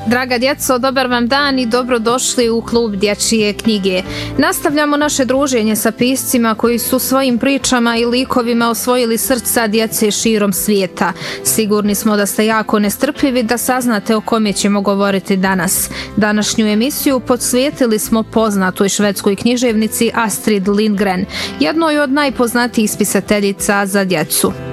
Draga djeco, dobar vam dan i dobrodošli u klub Dječje knjige. Nastavljamo naše druženje sa piscima koji su svojim pričama i likovima osvojili srca djece širom svijeta. Sigurni smo da ste jako nestrpljivi da saznate o kome ćemo govoriti danas. Današnju emisiju posvetili smo poznatoj švedskoj književnici Astrid Lindgren, jednoj od najpoznatijih spisateljica za djecu.